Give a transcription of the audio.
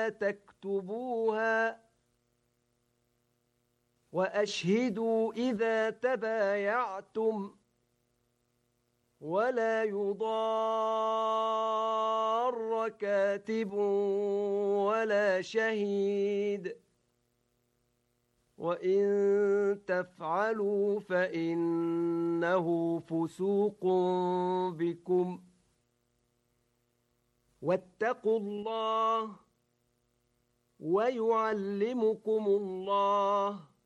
ولا تكتبوها وأشهدوا إذا تبايعتم ولا يضار كاتب ولا شهيد وإن تفعلوا فإنه فسوق بكم واتقوا الله ويعلمكم الله